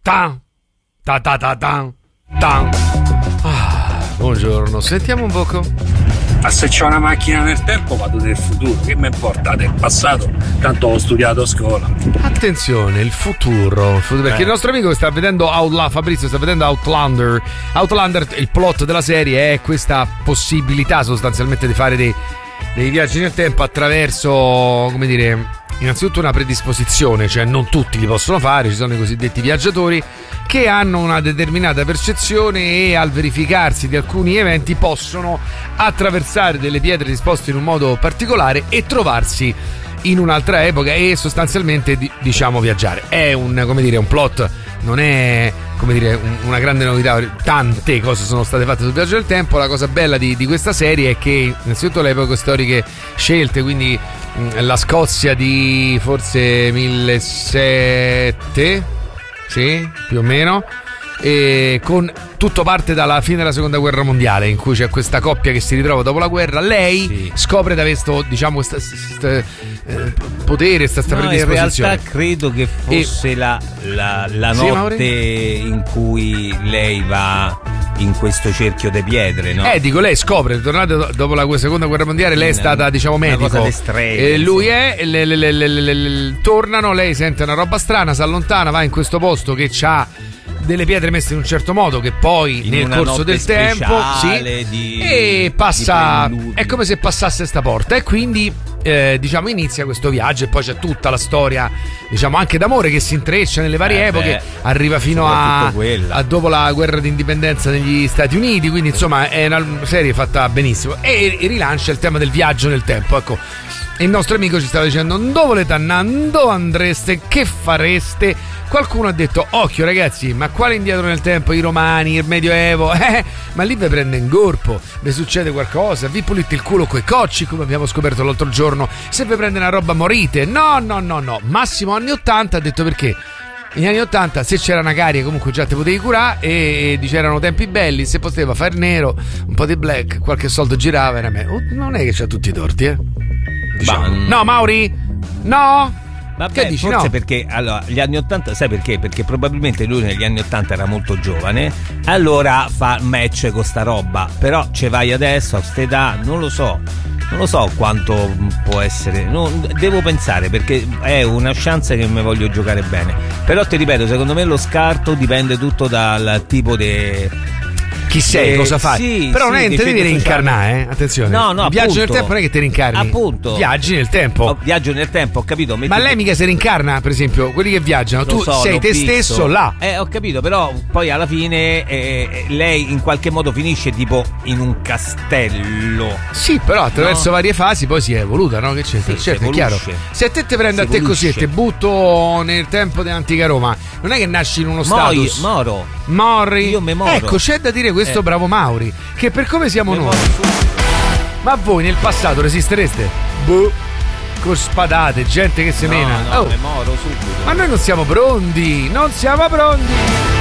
Tan, ta ta ta tan, tan. Buongiorno, sentiamo un poco. Ma se c'ho una macchina nel tempo vado nel futuro, che mi importa del passato, tanto ho studiato a scuola. Attenzione, il futuro perché il nostro amico sta vedendo Fabrizio sta vedendo Outlander, il plot della serie è questa possibilità sostanzialmente di fare dei viaggi nel tempo attraverso, come dire, innanzitutto una predisposizione, cioè non tutti li possono fare, ci sono i cosiddetti viaggiatori che hanno una determinata percezione e al verificarsi di alcuni eventi possono attraversare delle pietre disposte in un modo particolare e trovarsi in un'altra epoca e sostanzialmente diciamo viaggiare. È un plot, non è una grande novità, tante cose sono state fatte sul viaggio del tempo. La cosa bella di questa serie è che innanzitutto le epoche storiche scelte, quindi la Scozia di forse 1700, sì, più o meno, e con tutto parte dalla fine della seconda guerra mondiale, in cui c'è questa coppia che si ritrova dopo la guerra. Lei scopre di avere potere, questa predisposizione. In realtà credo che fosse la notte in cui lei va in questo cerchio di pietre, no? Dico, lei scopre, tornata dopo la seconda guerra mondiale, lei è stata, medico. Lui tornano, lei sente una roba strana, si allontana, va in questo posto che c'ha delle pietre messe in un certo modo che poi nel corso del tempo e passa, è come se passasse sta porta e quindi inizia questo viaggio e poi c'è tutta la storia anche d'amore che si intreccia nelle varie epoche, arriva fino a dopo la guerra d'indipendenza negli Stati Uniti, quindi insomma è una serie fatta benissimo e rilancia il tema del viaggio nel tempo. Ecco, il nostro amico ci stava dicendo: dove volete andare, dove andreste, che fareste? Qualcuno ha detto: occhio ragazzi, ma quale indietro nel tempo? I romani, il medioevo, ma lì vi prende in corpo, vi succede qualcosa, vi pulite il culo coi cocci come abbiamo scoperto l'altro giorno, se vi prende una roba morite. No, massimo anni 80, ha detto, perché negli anni 80 se c'era una carie comunque già te potevi curare e c'erano tempi belli, se poteva fare nero, un po' di black, qualche soldo girava, era me. Non è che c'ha tutti i torti, no, Mauri? No? Vabbè, che dici? Forse no? Perché allora gli anni 80, sai perché? Perché probabilmente lui negli anni 80 era molto giovane, allora fa match con sta roba. Però ce vai adesso a quest'età, non lo so quanto può essere, devo pensare, perché è una chance che mi voglio giocare bene. Però ti ripeto, secondo me lo scarto dipende tutto dal tipo di chi sei, cosa fai. Però non è che ti devi reincarnare, attenzione. No, viaggio nel tempo non è che ti rincarni. Appunto. Viaggi nel tempo. Viaggio nel tempo, ho capito. Ma lei mica si rincarna, per esempio, quelli che viaggiano, tu sei te stesso là. Ho capito, però poi alla fine lei in qualche modo finisce tipo in un castello. Sì, però attraverso varie fasi poi si è evoluta, no? Che c'entra? Sì, certo, è chiaro. Se a te prende a te così e te butto nel tempo dell'antica Roma, non è che nasci in uno status. Morri. Io me moro. Ecco, c'è da dire questo bravo Mauri, che per come siamo noi. Ma voi nel passato resistereste? Con spadate, gente che semena. No, me moro subito. Ma noi non siamo pronti.